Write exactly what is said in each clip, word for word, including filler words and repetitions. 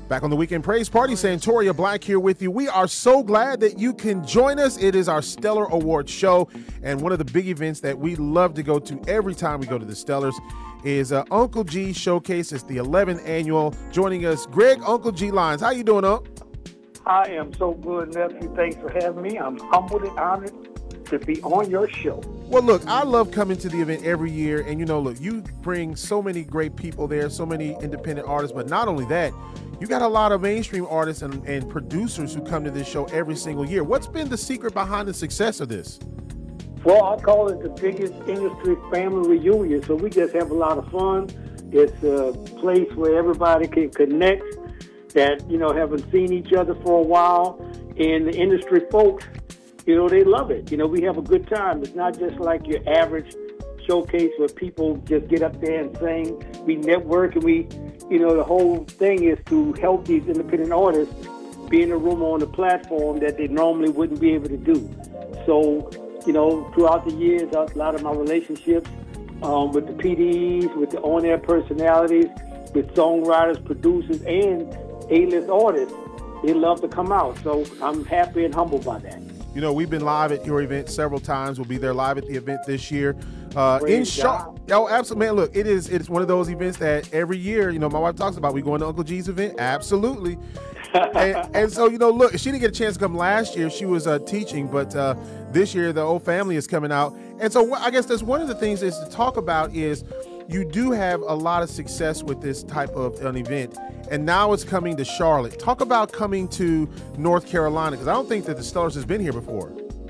Back on the Weekend Praise Party, Santoria Black here with you. We are so glad that you can join us. It is our Stellar Awards show, and one of the big events that we love to go to every time we go to the Stellars is uh, Uncle G Showcase. It's the eleventh annual. Joining us, Greg Uncle G Lyons. How you doing, Uncle? I am so good, nephew. Thanks for having me. I'm humbled and honored to be on your show. Well, look, I love coming to the event every year, and you know, look, you bring so many great people there, so many independent artists, but not only that, you got a lot of mainstream artists and, and producers who come to this show every single year. What's been the secret behind the success of this? Well, I call it the biggest industry family reunion, so we just have a lot of fun. It's a place where everybody can connect that, you know, haven't seen each other for a while, and the industry folks, you know, they love it. You know, we have a good time. It's not just like your average showcase where people just get up there and sing. We network, and we, you know, the whole thing is to help these independent artists be in a room on the platform that they normally wouldn't be able to do. So, you know, throughout the years, a lot of my relationships um, with the P Ds, with the on-air personalities, with songwriters, producers, and A-list artists, they love to come out. So I'm happy and humbled by that. You know, we've been live at your event several times. We'll be there live at the event this year. Uh, in Charlotte, oh, absolutely, man. Look, it is. It's one of those events that every year, you know, my wife talks about. We going to Uncle G's event, absolutely. and, and so, you know, look, she didn't get a chance to come last year. She was uh, teaching, but uh, this year the whole family is coming out. And so, I guess that's one of the things is to talk about is you do have a lot of success with this type of an event. And now it's coming to Charlotte. Talk about coming to North Carolina, because I don't think that the Stellars has been here before.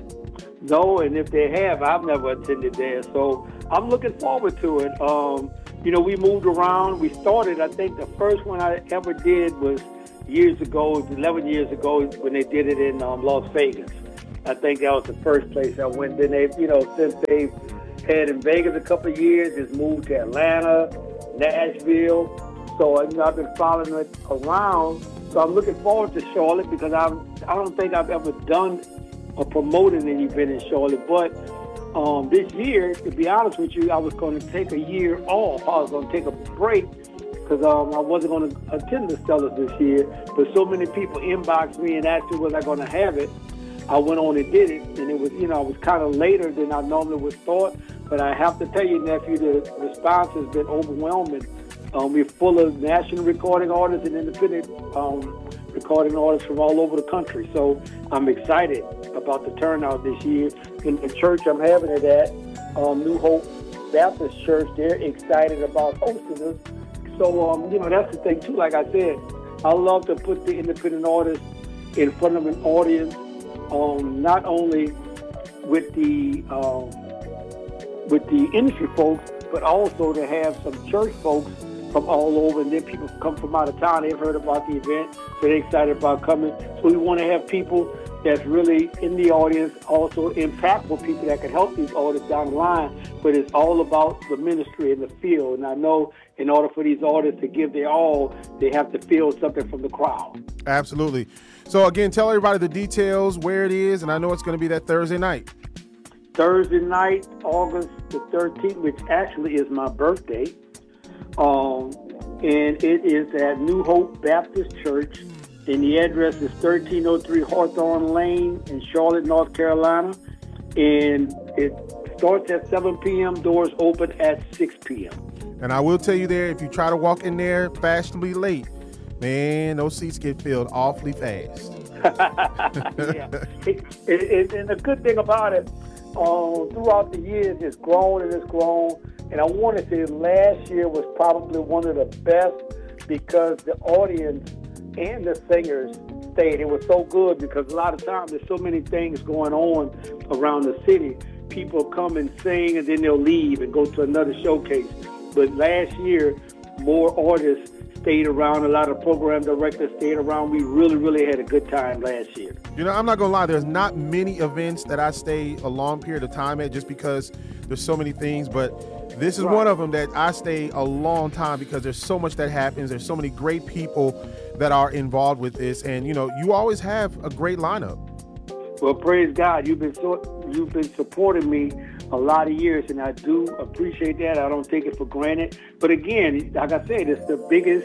No, and if they have, I've never attended there. So I'm looking forward to it. Um, you know, we moved around. We started, I think the first one I ever did was years ago, eleven years ago, when they did it in um, Las Vegas. I think that was the first place I went. Then they, you know, since they've had in Vegas a couple of years, it's moved to Atlanta, Nashville. So, you know, I've been following it around. So I'm looking forward to Charlotte because I'm, I don't think I've ever done or promoted an event in Charlotte. But um, this year, to be honest with you, I was going to take a year off. I was going to take a break because um, I wasn't going to attend the Stellars this year. But so many people inboxed me and asked me was I going to have it. I went on and did it. And it was, you know, I was kind of later than I normally would thought. But I have to tell you, nephew, the response has been overwhelming. Um, we're full of national recording artists and independent um, recording artists from all over the country. So I'm excited about the turnout this year. In the church I'm having it at, um, New Hope Baptist Church, they're excited about hosting us. So, um, you know, that's the thing, too. Like I said, I love to put the independent artists in front of an audience, um, not only with the, um, with the industry folks, but also to have some church folks from all over, and then people come from out of town. They've heard about the event, so they're excited about coming. So we want to have people that's really in the audience, also impactful people that can help these artists down the line. But it's all about the ministry and the feel. And I know in order for these artists to give their all, they have to feel something from the crowd. Absolutely. So again, tell everybody the details, where it is, and I know it's going to be that Thursday night. Thursday night, August the thirteenth, which actually is my birthday. Um, and it is at New Hope Baptist Church, and the address is thirteen oh three Hawthorne Lane in Charlotte, North Carolina, and it starts at seven p.m., doors open at six p.m. And I will tell you there, if you try to walk in there fashionably late, man, those seats get filled awfully fast. Yeah. it, it, it, and the good thing about it, um, throughout the years, it's grown and it's grown. And I want to say last year was probably one of the best because the audience and the singers stayed. It was so good because a lot of times there's so many things going on around the city. People come and sing and then they'll leave and go to another showcase. But last year, more artists stayed around. A lot of program directors stayed around. We really, really had a good time last year. You know, I'm not going to lie. There's not many events that I stay a long period of time at just because there's so many things. But this is right. One of them that I stay a long time because there's so much that happens. There's so many great people that are involved with this. And, you know, you always have a great lineup. Well, praise God. You've been so, you've been supporting me a lot of years, and I do appreciate that. I don't take it for granted. But again, like I said, it's the biggest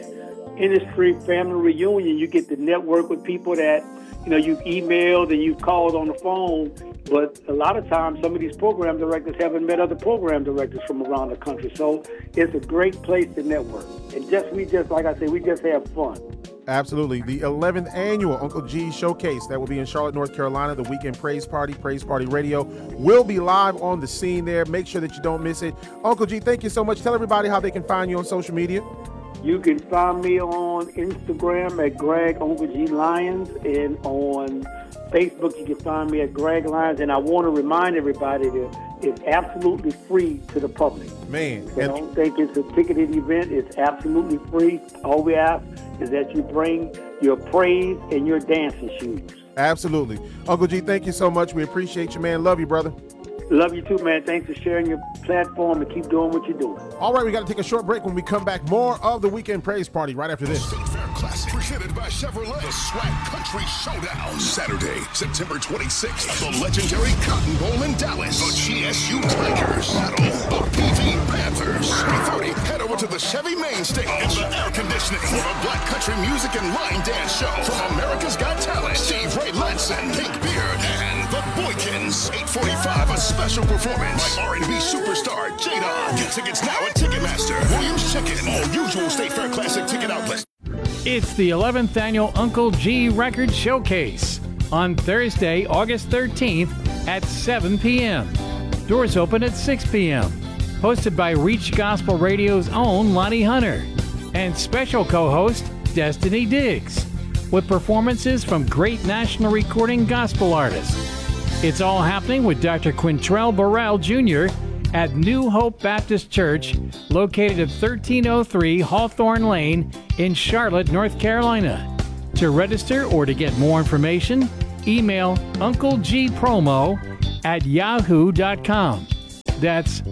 industry family reunion. You get to network with people that, you know, you've emailed and you've called on the phone, but a lot of times some of these program directors haven't met other program directors from around the country. So it's a great place to network. And just we just, like I said, we just have fun. Absolutely. The eleventh annual Uncle G Showcase that will be in Charlotte, North Carolina. The Weekend Praise Party, Praise Party Radio will be live on the scene there. Make sure that you don't miss it. Uncle G, thank you so much. Tell everybody how they can find you on social media. You can find me on Instagram at Greg Uncle G Lyons, and on Facebook you can find me at Greg Lyons. And I want to remind everybody that it's absolutely free to the public. Man. I don't think it's a ticketed event. It's absolutely free. All we ask is that you bring your praise and your dancing shoes. Absolutely. Uncle G, thank you so much. We appreciate you, man. Love you, brother. Love you too, man. Thanks for sharing your platform and keep doing what you're doing. All right, we got to take a short break. When we come back, more of the Weekend Praise Party right after this. State Fair Classic, presented by Chevrolet. The Swag Country Showdown, Saturday, September twenty-sixth, at the legendary Cotton Bowl in Dallas. The G S U Tigers battle the P V Panthers. three thirty, head over to the Chevy Main Stage in the air conditioning for the Black Country Music and Line Dance Show from America's Got Talent, Steve Ray Latson, Pink Beard, and the Boykins. eight forty-five, a special performance by R and B superstar J-Don. Get tickets now at Ticketmaster, Williams Chicken, all usual State Fair Classic ticket outlets. It's the eleventh annual Uncle G Record Showcase on Thursday, August thirteenth at seven p.m. Doors open at six p.m. Hosted by Reach Gospel Radio's own Lonnie Hunter and special co-host Destiny Diggs, with performances from great national recording gospel artists. It's all happening with Doctor Quintrell Burrell Junior at New Hope Baptist Church, located at thirteen oh three Hawthorne Lane in Charlotte, North Carolina. To register or to get more information, email unclegpromo at yahoo dot com. That's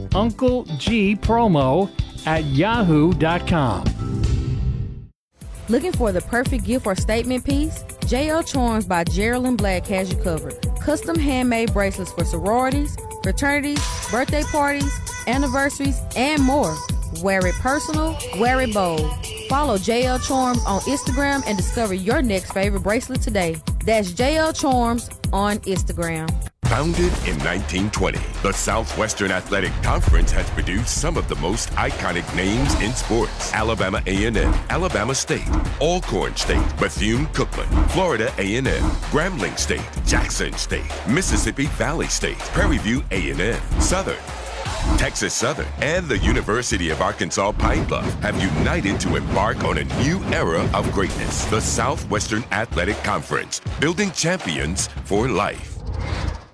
unclegpromo at yahoo dot com. Looking for the perfect gift or statement piece? J L Charms by Geraldine Black has you covered. Custom handmade bracelets for sororities, fraternities, birthday parties, anniversaries, and more. Wear it personal, wear it bold. Follow J L Charms on Instagram and discover your next favorite bracelet today. That's J L Charms on Instagram. Founded in nineteen twenty, the Southwestern Athletic Conference has produced some of the most iconic names in sports. Alabama A and M, Alabama State, Alcorn State, Bethune-Cookman, Florida A and M, Grambling State, Jackson State, Mississippi Valley State, Prairie View A and M, Southern, Texas Southern, and the University of Arkansas Pine Bluff have united to embark on a new era of greatness. The Southwestern Athletic Conference, building champions for life.